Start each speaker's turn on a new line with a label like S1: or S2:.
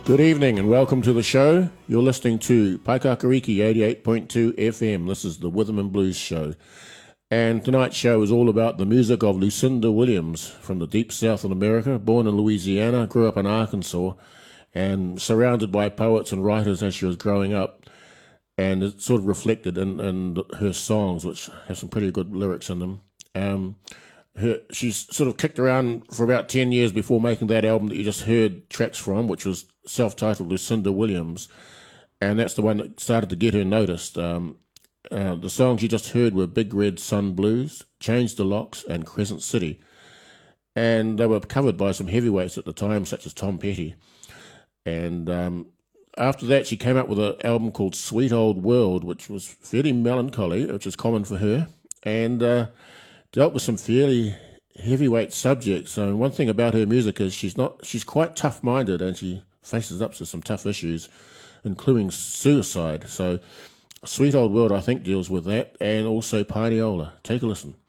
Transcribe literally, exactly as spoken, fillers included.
S1: Good evening and welcome to the show. You're listening to Paikakariki eighty-eight point two F M. This is the Rhythm and Blues Show. And tonight's show is all about the music of Lucinda Williams from the deep south of America, born in Louisiana, grew up in Arkansas, and surrounded by poets and writers as she was growing up. And it's sort of reflected in, in her songs, which have some pretty good lyrics in them. Um, her, she's sort of kicked around for about ten years before making that album that you just heard tracks from, which was self-titled Lucinda Williams. And that's the one that started to get her noticed. Um, uh, the songs you just heard were Big Red Sun Blues, Change the Locks, and Crescent City. And they were covered by some heavyweights at the time, such as Tom Petty. And um, after that, she came up with an album called Sweet Old World, which was fairly melancholy, which is common for her, and uh, dealt with some fairly heavyweight subjects. So one thing about her music is she's not she's quite tough-minded, and she faces up to some tough issues, including suicide. So Sweet Old World, I think, deals with that, and also Pineola. Take a listen.